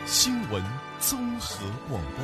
新闻综合广播。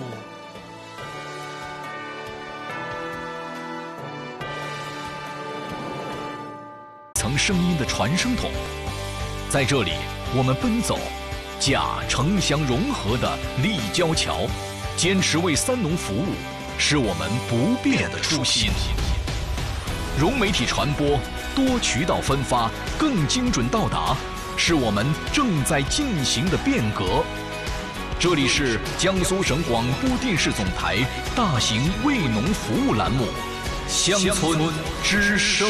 层声音的传声筒，在这里我们奔走甲城乡融合的立交桥，坚持为三农服务，是我们不变的初心。融媒体传播，多渠道分发，更精准到达，是我们正在进行的变革。这里是江苏省广播电视总台大型为农服务栏目《乡村之声》。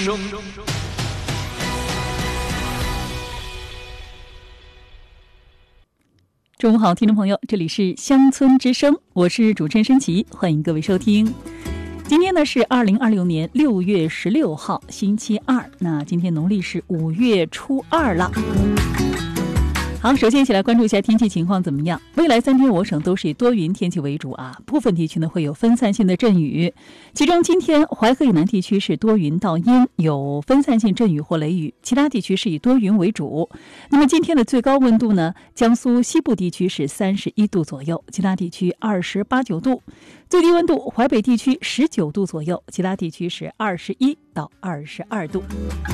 中午好，听众朋友，这里是乡村之声，我是主持人申琦，欢迎各位收听。今天呢是2026年6月16号，星期二。那今天农历是5月初2了。好，首先一起来关注一下天气情况怎么样。未来3天我省都是以多云天气为主啊，部分地区呢会有分散性的阵雨。其中今天淮河以南地区是多云到阴，有分散性阵雨或雷雨，其他地区是以多云为主。那么今天的最高温度呢，江苏西部地区是31度左右，其他地区28、9度。最低温度淮北地区19度左右，其他地区是21到22度。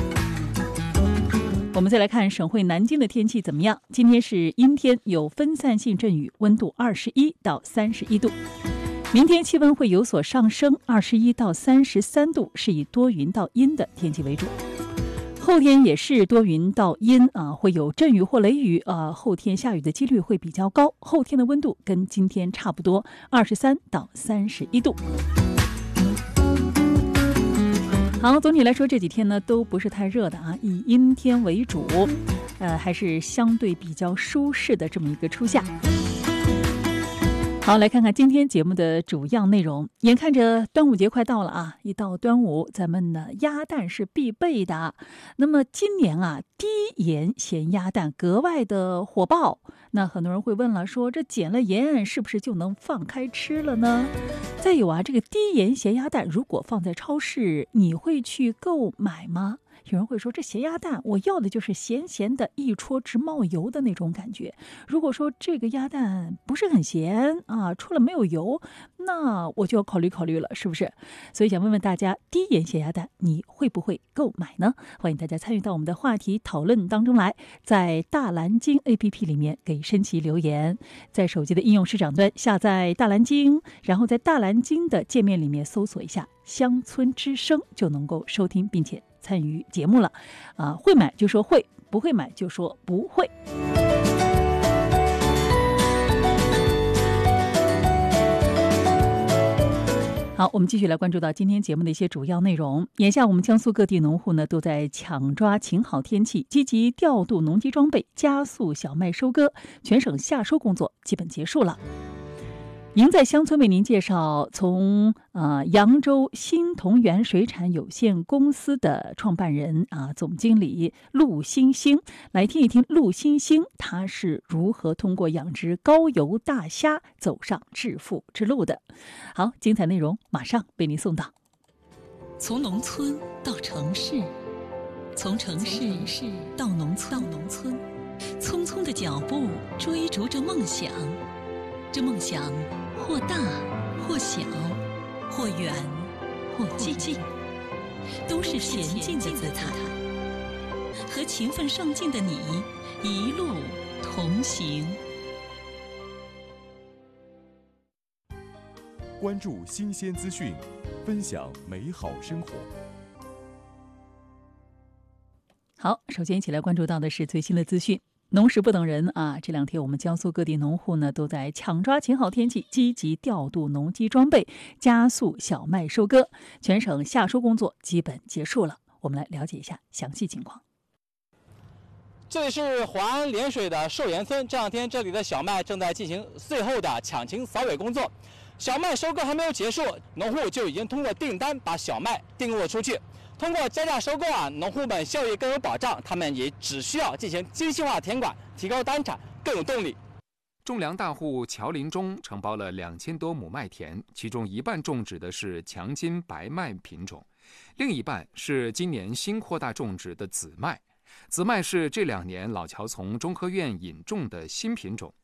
我们再来看省会南京的天气怎么样。今天是阴天，有分散性阵雨，温度21到31度。明天气温会有所上升，21到33度，是以多云到阴的天气为主。后天也是多云到阴啊，会有阵雨或雷雨啊，后天下雨的几率会比较高。后天的温度跟今天差不多，23到31度。好，总体来说这几天呢都不是太热的啊，以阴天为主，还是相对比较舒适的这么一个初夏。好，来看看今天节目的主要内容。眼看着端午节快到了啊，一到端午，咱们呢鸭蛋是必备的。那么今年啊，低盐咸鸭蛋格外的火爆。那很多人会问了，说这减了盐是不是就能放开吃了呢？再有啊，这个低盐咸鸭蛋如果放在超市，你会去购买吗？有人会说，这咸鸭蛋我要的就是咸咸的，一戳直冒油的那种感觉。如果说这个鸭蛋不是很咸啊，出了没有油，那我就要考虑考虑了，是不是？所以想问问大家，低盐咸鸭蛋你会不会购买呢？欢迎大家参与到我们的话题讨论当中来，在大蓝鲸 APP 里面给申琦留言，在手机的应用市场端下载大蓝鲸，然后在大蓝鲸的界面里面搜索一下乡村之声，就能够收听并且参与节目了。会买就说会，不会买就说不会。好，我们继续来关注到今天节目的一些主要内容。眼下我们江苏各地农户呢都在抢抓晴好天气，积极调度农机装备，加速小麦收割，全省夏收工作基本结束了。赢在乡村为您介绍，从扬州新同源水产有限公司的创办人总经理陆新兴，来听一听陆新兴他是如何通过养殖高邮大虾走上致富之路的。好，精彩内容马上为您送到。 从农村到城市，从城市到农村，匆匆的脚步追逐着梦想，这梦想或大或小，或远或近，都是前进的姿态。和勤奋上进的你一路同行。 关注新鲜资讯，分享美好生活。 好，首先一起来关注到的是最新的资讯。农时不等人啊！这2天我们江苏各地农户呢都在抢抓晴好天气，积极调度农机装备，加速小麦收割，全省夏收工作基本结束了。我们来了解一下详细情况。 这里是淮安涟水的寿岩村，这2天这里的小麦正在进行最后的抢晴扫尾工作。小麦收割还没有结束，农户就已经通过订单把小麦订购出去。通过加价收购农户们效益更有保障，他们也只需要进行精细化填管，提高单产，更有动力。 种粮大户乔林中承包了2000多亩麦田，其中一半种植的是强筋白麦品种，另一半是今年新扩大种植的紫麦。紫麦是这2年老乔从中科院引种的新品种，